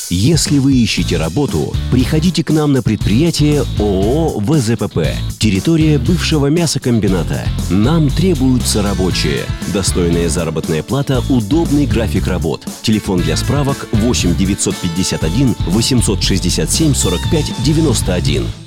Если вы ищете работу, приходите к нам на предприятие ООО «ВЗПП». Территория бывшего мясокомбината. Нам требуются рабочие. Достойная заработная плата, удобный график работ. Телефон для справок 8 951 867 45 91.